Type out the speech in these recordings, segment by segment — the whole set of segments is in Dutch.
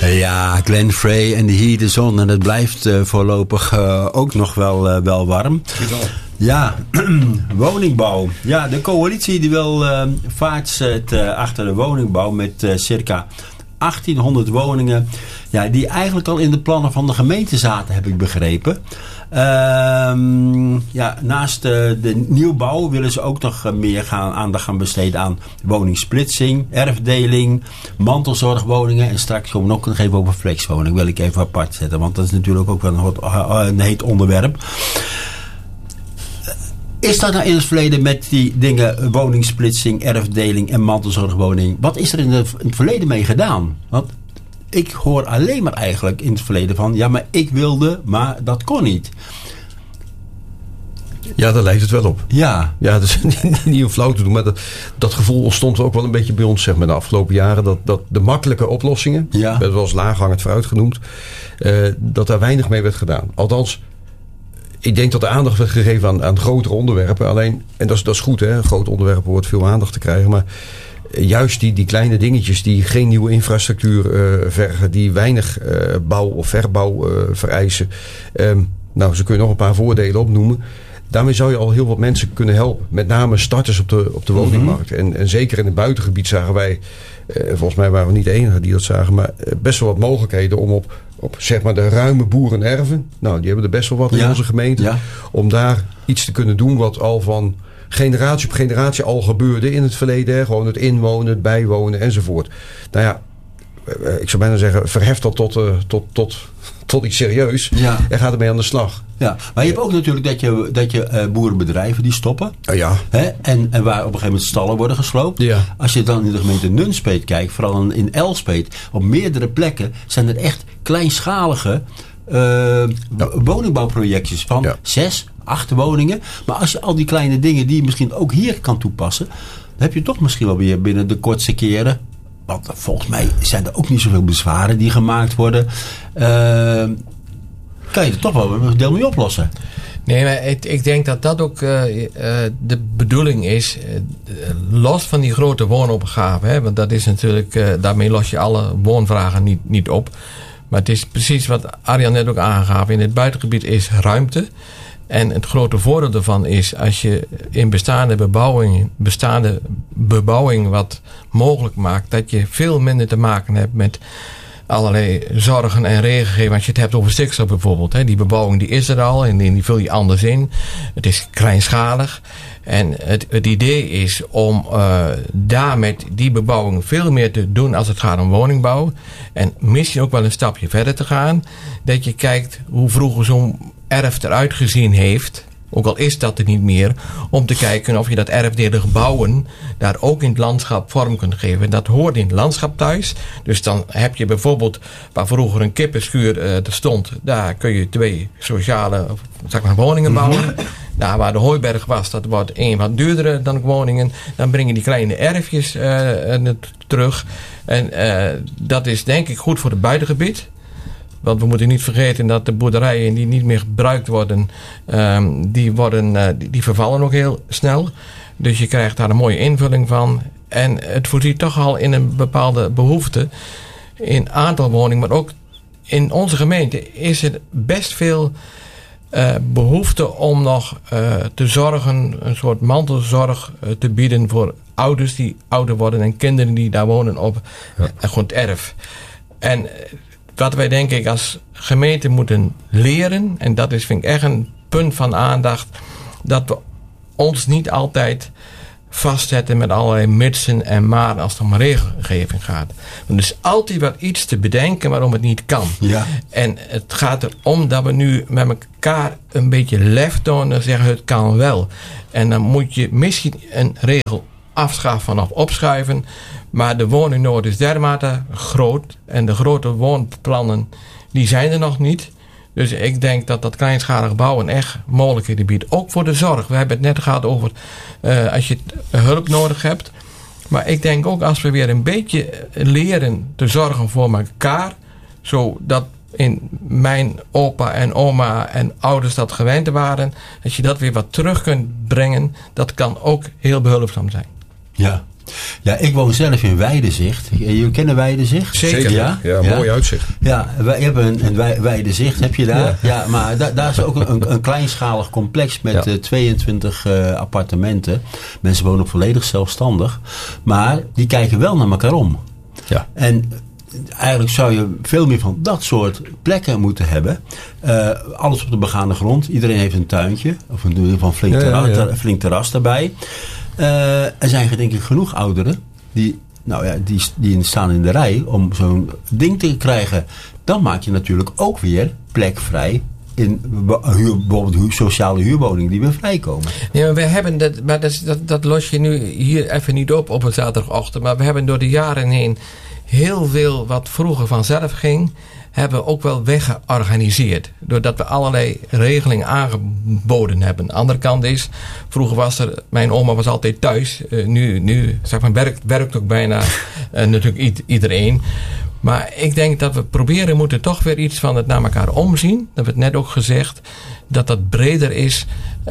Ja, Glen Frey en de Heat is on. En het blijft voorlopig ook nog wel warm. Ja, woningbouw. Ja, de coalitie die wil vaart zet achter de woningbouw met circa 1800 woningen. Ja, die eigenlijk al in de plannen van de gemeente zaten, heb ik begrepen. Naast de nieuwbouw willen ze ook nog meer aandacht gaan besteden aan woningsplitsing, erfdeling, mantelzorgwoningen. En straks komen we nog even over flexwoning. Wil ik even apart zetten, want dat is natuurlijk ook wel een heet onderwerp. Is dat nou in het verleden met die dingen, woningsplitsing, erfdeling en mantelzorgwoning, wat is er in het verleden mee gedaan? Want ik hoor alleen maar eigenlijk in het verleden van, ja, maar ik wilde, maar dat kon niet. Ja, daar lijkt het wel op. Ja. Ja, dus niet om flauw te doen, maar dat gevoel ontstond ook wel een beetje bij ons, zeg maar, de afgelopen jaren. Dat de makkelijke oplossingen, we hebben het wel eens laaghangend vooruit genoemd, dat daar weinig mee werd gedaan. Althans, ik denk dat de aandacht werd gegeven aan grotere onderwerpen. Alleen, en dat is goed, hè, grote onderwerpen hoort veel aandacht te krijgen, maar juist die kleine dingetjes die geen nieuwe infrastructuur vergen, die weinig bouw of verbouw vereisen. Ze kunnen nog een paar voordelen opnoemen. Daarmee zou je al heel wat mensen kunnen helpen. Met name starters op de woningmarkt. En zeker in het buitengebied zagen wij, volgens mij waren we niet de enige die dat zagen, maar best wel wat mogelijkheden om op zeg maar de ruime boerenerven. Nou, die hebben er best wel wat in onze gemeente. Ja. Om daar iets te kunnen doen wat al van generatie op generatie al gebeurde in het verleden. Hè? Gewoon het inwonen, het bijwonen enzovoort. Nou ja, ik zou bijna zeggen, verheft dat tot iets serieus. Ja. En gaat ermee aan de slag. Ja, maar je hebt ook natuurlijk dat je boerenbedrijven die stoppen. Ja. Hè? En waar op een gegeven moment stallen worden gesloopt. Ja. Als je dan in de gemeente Nunspeet kijkt, vooral in Elspeet, op meerdere plekken zijn er echt kleinschalige woningbouwprojectjes van 6, 8 woningen. Maar als je al die kleine dingen die je misschien ook hier kan toepassen, dan heb je toch misschien wel weer binnen de kortste keren. Want volgens mij zijn er ook niet zoveel bezwaren die gemaakt worden. Kan je er toch wel een deel mee oplossen? Nee, maar ik denk dat ook de bedoeling is. Los van die grote woonopgave. Hè, want dat is natuurlijk, daarmee los je alle woonvragen niet op. Maar het is precies wat Arjan net ook aangaf. In het buitengebied is ruimte. En het grote voordeel daarvan is, als je in bestaande bebouwing wat mogelijk maakt, dat je veel minder te maken hebt met allerlei zorgen en regelgeving. Als je het hebt over stikstof bijvoorbeeld. Hè. Die bebouwing die is er al en die vul je anders in. Het is kleinschalig. En het idee is om daar met die bebouwing veel meer te doen als het gaat om woningbouw. En misschien ook wel een stapje verder te gaan. Dat je kijkt hoe vroeger zo'n erf eruit gezien heeft, ook al is dat er niet meer, om te kijken of je dat erfdelige bouwen daar ook in het landschap vorm kunt geven. Dat hoort in het landschap thuis. Dus dan heb je bijvoorbeeld, waar vroeger een kippenschuur er stond, daar kun je 2 sociale woningen bouwen. Daar waar de hooiberg was, dat wordt een wat duurdere dan woningen. Dan breng je die kleine erfjes terug. En dat is denk ik goed voor het buitengebied. Want we moeten niet vergeten dat de boerderijen die niet meer gebruikt worden, die vervallen ook heel snel. Dus je krijgt daar een mooie invulling van. En het voorziet toch al in een bepaalde behoefte in aantal woningen. Maar ook in onze gemeente is er best veel behoefte om nog te zorgen, een soort mantelzorg te bieden voor ouders die ouder worden en kinderen die daar wonen op een goed erf. En wat wij denk ik als gemeente moeten leren, en dat is vind ik echt een punt van aandacht, dat we ons niet altijd vastzetten met allerlei mitsen en maar als het om regelgeving gaat. Want er is altijd wel iets te bedenken waarom het niet kan. Ja. En het gaat erom dat we nu met elkaar een beetje lef tonen en zeggen het kan wel. En dan moet je misschien een regel afschaffen of opschuiven. Maar de woningnood is dermate groot. En de grote woonplannen die zijn er nog niet. Dus ik denk dat kleinschalig bouwen echt mogelijkheden biedt. Ook voor de zorg. We hebben het net gehad over als je hulp nodig hebt. Maar ik denk ook als we weer een beetje leren te zorgen voor elkaar. Zodat in mijn opa en oma en ouders dat gewend waren. Dat je dat weer wat terug kunt brengen. Dat kan ook heel behulpzaam zijn. Ja, Ja, ik woon zelf in Weidezicht. Jullie kennen Weidezicht? Zeker. Ja, mooi uitzicht. Ja, wij hebben een Weidezicht, heb je daar? Ja, maar daar is ook een kleinschalig complex met 22 appartementen. Mensen wonen volledig zelfstandig. Maar die kijken wel naar elkaar om. Ja. En eigenlijk zou je veel meer van dat soort plekken moeten hebben. Alles op de begane grond. Iedereen heeft een tuintje. Of in ieder geval een flink terras daarbij. Er zijn denk ik genoeg ouderen die staan in de rij om zo'n ding te krijgen. Dan maak je natuurlijk ook weer plek vrij in bijvoorbeeld sociale huurwoningen die weer vrijkomen. Ja, maar we hebben dat los je nu hier even niet op een zaterdagochtend. Maar we hebben door de jaren heen heel veel wat vroeger vanzelf ging, hebben we ook wel weggeorganiseerd. Doordat we allerlei regelingen aangeboden hebben. De andere kant is, vroeger mijn oma was altijd thuis. Nu zeg maar, werkt ook bijna natuurlijk iedereen. Maar ik denk dat we proberen moeten toch weer iets van het naar elkaar omzien. Dat hebben we het net ook gezegd. Dat breder is.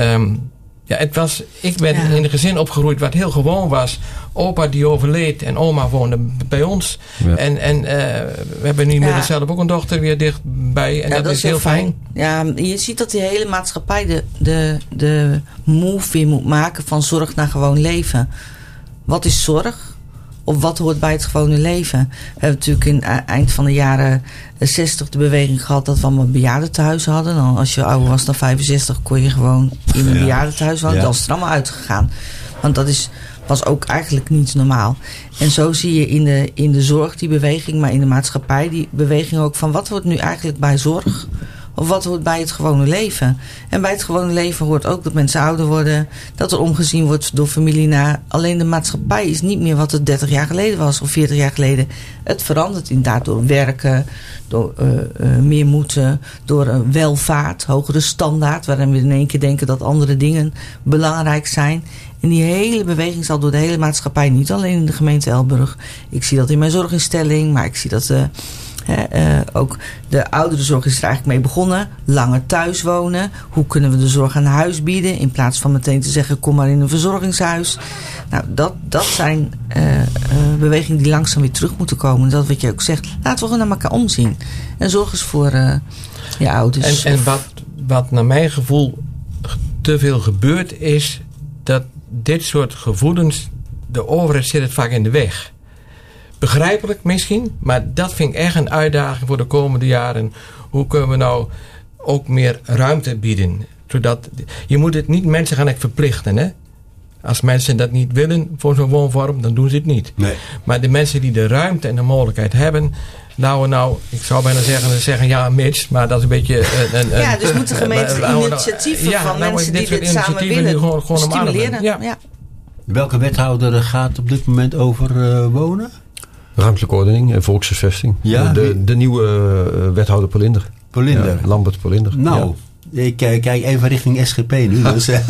Ik ben in een gezin opgegroeid wat heel gewoon was. Opa die overleed en oma woonde bij ons. Ja. En we hebben nu inmiddels zelf ook een dochter weer dichtbij. En dat is heel fijn. Ja, je ziet dat die hele maatschappij de move weer moet maken van zorg naar gewoon leven. Wat is zorg? Of wat hoort bij het gewone leven? We hebben natuurlijk in het eind van de jaren 60 de beweging gehad dat we allemaal bejaardentehuizen hadden. Dan als je ouder was dan 65 kon je gewoon in een bejaardentehuis wonen. Dat is er allemaal uitgegaan. Want dat was ook eigenlijk niet normaal. En zo zie je in de zorg die beweging, maar in de maatschappij die beweging ook van wat hoort nu eigenlijk bij zorg? Of wat hoort bij het gewone leven? En bij het gewone leven hoort ook dat mensen ouder worden. Dat er omgezien wordt door familie naar. Alleen de maatschappij is niet meer wat het 30 jaar geleden was. Of 40 jaar geleden. Het verandert inderdaad door werken. Door meer moeten. Door welvaart. Hogere standaard. Waarin we in één keer denken dat andere dingen belangrijk zijn. En die hele beweging zal door de hele maatschappij. Niet alleen in de gemeente Elburg. Ik zie dat in mijn zorginstelling. Maar ik zie dat ook de ouderenzorg is er eigenlijk mee begonnen. Langer thuis wonen. Hoe kunnen we de zorg aan huis bieden? In plaats van meteen te zeggen, kom maar in een verzorgingshuis. Nou, dat zijn bewegingen die langzaam weer terug moeten komen. Dat wat je ook zegt. Laten we gewoon naar elkaar omzien. En zorg eens voor je ouders. En wat naar mijn gevoel te veel gebeurt is dat dit soort gevoelens, de overheid zit het vaak in de weg. Begrijpelijk misschien, maar dat vind ik echt een uitdaging voor de komende jaren. Hoe kunnen we nou ook meer ruimte bieden? Zodat, je moet het niet mensen gaan verplichten. Hè? Als mensen dat niet willen voor zo'n woonvorm, dan doen ze het niet. Nee. Maar de mensen die de ruimte en de mogelijkheid hebben, ik zou bijna zeggen ja, mits, maar dat is een beetje dus moeten gemeenten initiatieven van mensen die dit samen willen gewoon stimuleren. Ja. Welke wethouder gaat op dit moment over wonen? Ruimtelijke ordening en volkshuisvesting. Ja, de nieuwe wethouder Polinder. Ja, Lambert Polinder. Nou, ik kijk even richting SGP nu. Dus. Daar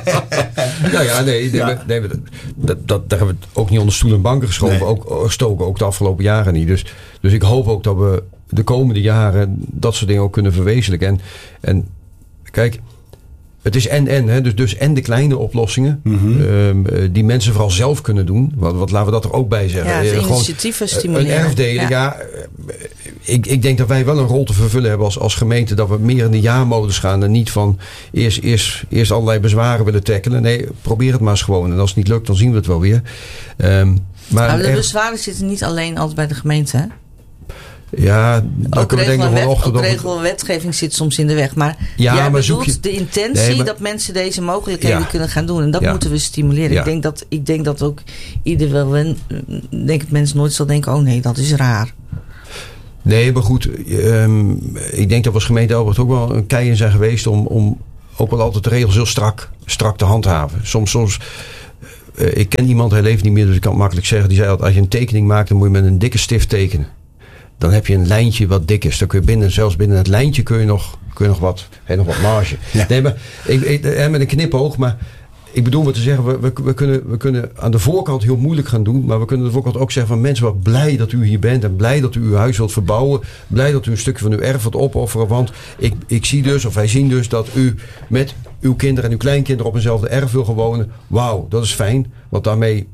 hebben we het ook niet onder stoel en banken geschoven. Nee. Ook de afgelopen jaren niet. Dus ik hoop ook dat we de komende jaren dat soort dingen ook kunnen verwezenlijken. En kijk, het is dus en de kleine oplossingen die mensen vooral zelf kunnen doen. Wat laten we dat er ook bij zeggen. Ja, initiatieven stimuleren. Een erfdeling, ik denk dat wij wel een rol te vervullen hebben als gemeente. Dat we meer in de ja-modus gaan. En niet van eerst allerlei bezwaren willen tackelen. Nee, probeer het maar eens gewoon. En als het niet lukt, dan zien we het wel weer. Maar de bezwaren zitten niet alleen altijd bij de gemeente, hè? Ja, ook regel en wetgeving zit soms in de weg. Maar jij bedoelt de intentie dat mensen deze mogelijkheden kunnen gaan doen. En dat moeten we stimuleren. Ja. Ik denk dat ook ieder wel mensen nooit zal denken, oh nee, dat is raar. Nee, maar goed. Ik denk dat we als gemeente Elburg ook wel een kei in zijn geweest om ook wel altijd de regels heel strak te handhaven. Soms ik ken iemand, hij leeft niet meer, dus ik kan het makkelijk zeggen. Die zei dat als je een tekening maakt, dan moet je met een dikke stift tekenen. Dan heb je een lijntje wat dik is. Dan kun je zelfs binnen het lijntje kun je nog wat marge. Ja. Nee, maar met een knipoog. Maar ik bedoel wat te zeggen. We kunnen aan de voorkant heel moeilijk gaan doen. Maar we kunnen aan de voorkant ook zeggen van mensen, wat blij dat u hier bent. En blij dat u uw huis wilt verbouwen. Blij dat u een stukje van uw erf wilt opofferen. Want ik zie dus, of wij zien dus, dat u met uw kinderen en uw kleinkinderen op eenzelfde erf wil gaan wonen. Wauw, dat is fijn. Want daarmee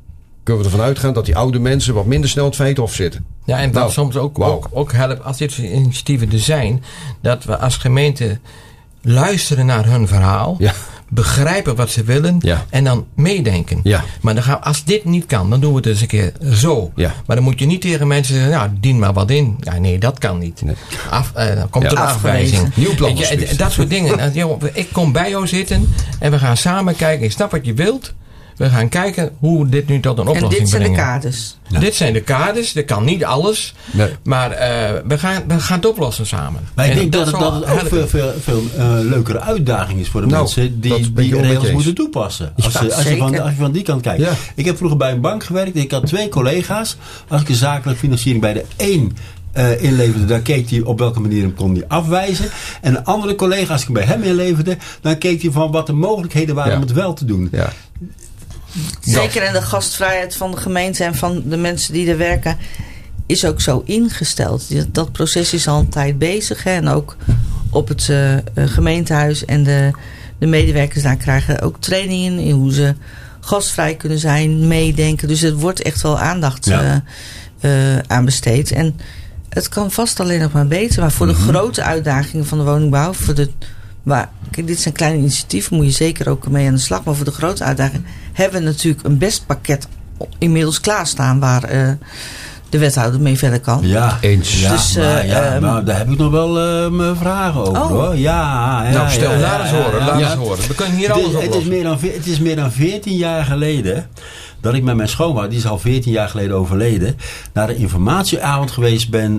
kunnen we ervan uitgaan dat die oude mensen wat minder snel het Vijfhof zitten. Ja, en dat soms ook helpt als dit soort initiatieven er zijn, dat we als gemeente luisteren naar hun verhaal, begrijpen wat ze willen en dan meedenken. Ja. Maar als dit niet kan, dan doen we het eens een keer zo. Ja. Maar dan moet je niet tegen mensen zeggen, nou, dien maar wat in. Ja, nee, dat kan niet. Nee. Dan komt er een afwijzing. Nieuw plan. Dat soort dingen. Ik kom bij jou zitten en we gaan samen kijken. Ik snap wat je wilt. We gaan kijken hoe dit nu tot een oplossing brengt. En dit zijn de kaders. Ja. Dit zijn de kaders. Dat kan niet alles. Nee. Maar we gaan het oplossen samen. Maar ik denk dat het ook veel leukere uitdaging is voor de mensen die regels moeten toepassen. Als je van die kant kijkt. Ja. Ik heb vroeger bij een bank gewerkt. Ik had 2 collega's. Als ik een zakelijke financiering bij de één inleverde, dan keek hij op welke manier hem kon hij afwijzen. En een andere collega, als ik hem bij hem inleverde, dan keek hij van wat de mogelijkheden waren om het wel te doen. Ja. Zeker, en de gastvrijheid van de gemeente en van de mensen die er werken is ook zo ingesteld. Dat proces is al een tijd bezig. Hè? En ook op het gemeentehuis en de medewerkers daar krijgen ook trainingen in hoe ze gastvrij kunnen zijn, meedenken. Dus er wordt echt wel aandacht aan besteed. En het kan vast alleen nog maar beter. Maar voor de grote uitdagingen van de woningbouw, kijk, dit zijn kleine initiatieven, moet je zeker ook mee aan de slag. Maar voor de grote uitdagingen hebben we natuurlijk een best pakket inmiddels klaarstaan waar de wethouder mee verder kan. Ja, eens. Ja, dus, maar daar heb ik nog wel mijn vragen over. Hoor. Nou, stel, laat eens horen. We kunnen hier alles oplossen. Het is meer dan 14 jaar geleden dat ik met mijn schoonvader, die is al 14 jaar geleden overleden, naar de informatieavond geweest ben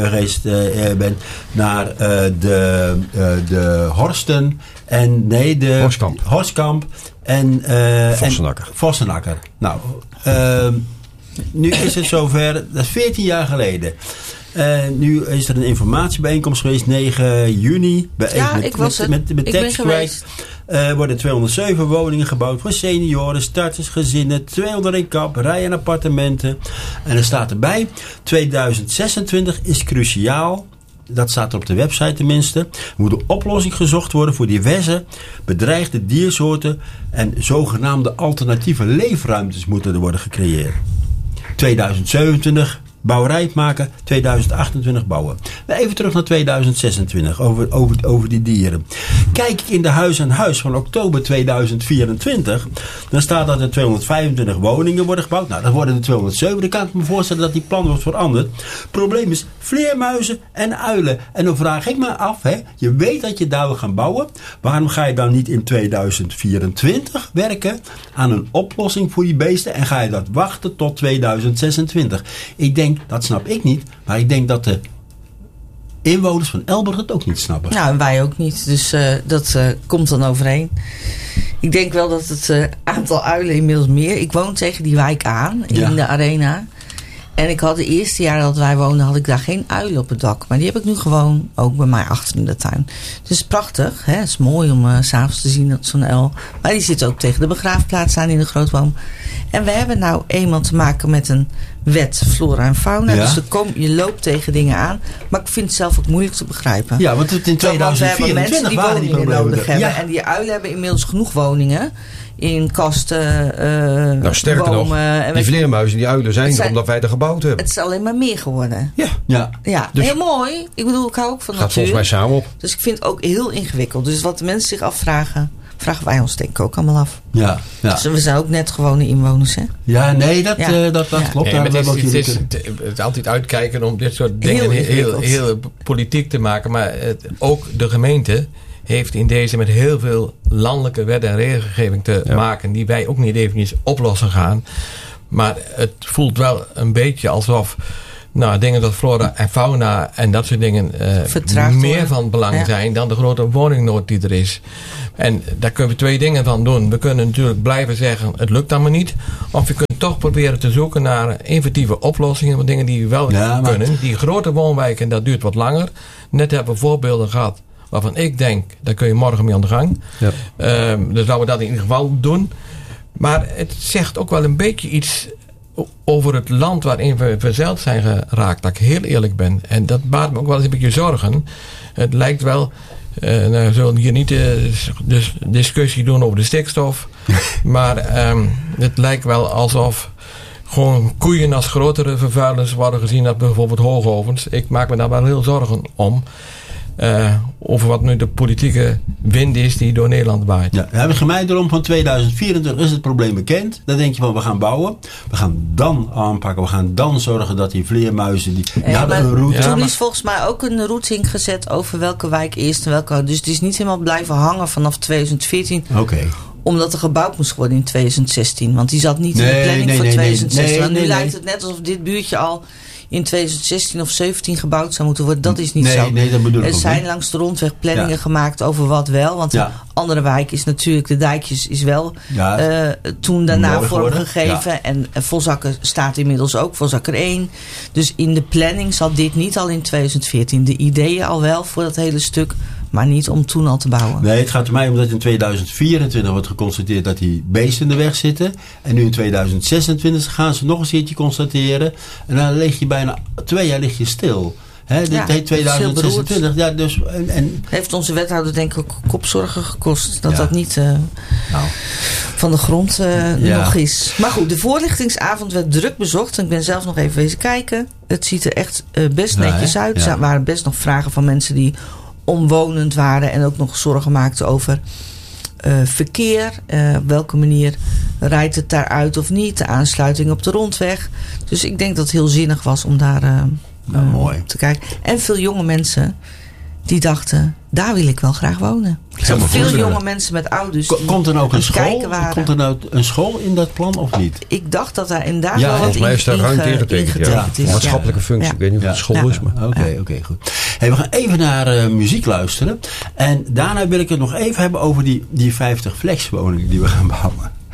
naar de Horsten en de Horstkamp en Vossenakker. Nou, nu is het zover, dat is 14 jaar geleden. Nu is er een informatiebijeenkomst geweest, 9 juni. Met de tekst kwijt. Worden 207 woningen gebouwd voor senioren, starters, gezinnen, 201 kap, rij- en appartementen. En er staat erbij, 2026 is cruciaal. Dat staat er op de website tenminste. Er moet een oplossing gezocht worden voor diverse bedreigde diersoorten en zogenaamde alternatieve leefruimtes moeten er worden gecreëerd. 2027 bouwerij maken, 2028 bouwen. Maar even terug naar 2026, over die dieren. Kijk ik in de huis aan huis van oktober 2024, dan staat dat er 225 woningen worden gebouwd. Nou, dat worden er 207. Dan kan ik me voorstellen dat die plan wordt veranderd. Het probleem is vleermuizen en uilen. En dan vraag ik me af, je weet dat je daar wil gaan bouwen. Waarom ga je dan niet in 2024 werken aan een oplossing voor die beesten en ga je dat wachten tot 2026? Ik denk, dat snap ik niet, maar ik denk dat de inwoners van Elburg het ook niet snappen. Nou, en wij ook niet. Dus dat komt dan overeen. Ik denk wel dat het aantal uilen inmiddels meer. Ik woon tegen die wijk aan, in de arena. En ik had de eerste jaren dat wij woonden, had ik daar geen uilen op het dak. Maar die heb ik nu gewoon ook bij mij achter in de tuin. Dus prachtig. Hè? Het is mooi om 's avonds te zien dat zo'n uil. Maar die zit ook tegen de begraafplaats aan in de grootboom. En we hebben nou eenmaal te maken met een wet flora en fauna. Ja. Dus je loopt tegen dingen aan. Maar ik vind het zelf ook moeilijk te begrijpen. Ja, want het in 2024 we hebben mensen die woningen nodig hebben. Ja. En die uilen hebben inmiddels genoeg woningen. In kasten, sterker bomen. Nog, die vleermuizen, die uilen zijn er omdat wij er gebouwd hebben. Het is alleen maar meer geworden. Ja. Dus heel mooi. Ik bedoel, ik hou ook van natuur. Gaat volgens mij samen op. Dus ik vind het ook heel ingewikkeld. Dus wat de mensen zich afvragen, vragen wij ons denk ik ook allemaal af. Ja. Dus we zijn ook net gewone inwoners, hè? Ja, nee, dat klopt. Nee, het is altijd uitkijken om dit soort dingen heel politiek te maken. Maar ook de gemeente heeft in deze met heel veel landelijke wet en regelgeving te maken, die wij ook niet even oplossen gaan. Maar het voelt wel een beetje alsof dingen als flora en fauna en dat soort dingen meer van belang zijn dan de grote woningnood die er is. En daar kunnen we 2 dingen van doen. We kunnen natuurlijk blijven zeggen, het lukt allemaal niet. Of we kunnen toch proberen te zoeken naar inventieve oplossingen van dingen die wel kunnen. Die grote woonwijken, dat duurt wat langer. Net hebben we voorbeelden gehad waarvan ik denk, daar kun je morgen mee aan de gang. Ja. Dus laten we dat in ieder geval doen. Maar het zegt ook wel een beetje iets over het land waarin we verzeild zijn geraakt, dat ik heel eerlijk ben. En dat baart me ook wel eens een beetje zorgen. Het lijkt wel, we zullen hier niet de discussie doen over de stikstof, maar het lijkt wel alsof gewoon koeien als grotere vervuilers worden gezien dan bijvoorbeeld hoogovens. Ik maak me daar wel heel zorgen om. Over wat nu de politieke wind is die door Nederland waait. Ja, we hebben gemeenterom van 2024 is het probleem bekend. Dan denk je van we gaan bouwen. We gaan dan aanpakken. We gaan dan zorgen dat die vleermuizen die hadden een route. Toen is volgens mij ook een routing gezet over welke wijk eerst en welke. Dus het is niet helemaal blijven hangen vanaf 2014. Oké. Omdat er gebouwd moest worden in 2016. Want die zat niet in de planning voor 2016. Want nu lijkt het net alsof dit buurtje al in 2016 of 17 gebouwd zou moeten worden. Dat is niet zo. Nee, dat bedoel ik. Er zijn langs de rondweg planningen gemaakt over wat wel. Want andere wijk is natuurlijk, de dijkjes is wel toen daarna vormgegeven. Ja. En Vossakker staat inmiddels ook, Vossakker 1. Dus in de planning zat dit niet al in 2014. De ideeën al wel voor dat hele stuk. Maar niet om toen al te bouwen. Nee, het gaat er mij om dat in 2024 wordt geconstateerd dat die beesten in de weg zitten. En nu in 2026 gaan ze nog een keertje constateren. En dan lig je bijna 2 jaar stil. Dit heet 2026. Ja, dus, heeft onze wethouder denk ik ook kopzorgen gekost. Dat niet van de grond nog is. Maar goed, de voorlichtingsavond werd druk bezocht. Ik ben zelf nog even wezen kijken. Het ziet er echt best netjes uit. Er waren best nog vragen van mensen die omwonend waren en ook nog zorgen maakten over verkeer. Op welke manier rijdt het daaruit of niet? De aansluiting op de rondweg. Dus ik denk dat het heel zinnig was om daar mooi te kijken. En veel jonge mensen die dachten, daar wil ik wel graag wonen. Ik zag veel jonge mensen met ouders. Komt er nou ook een school? Komt er nou een school in dat plan of niet? Ik dacht dat daar inderdaad wel wat ingetekend is. Maatschappelijke functie. Ik weet niet of het school is. Oké, goed. Hey, we gaan even naar muziek luisteren. En daarna wil ik het nog even hebben over die 50 flexwoningen die we gaan bouwen.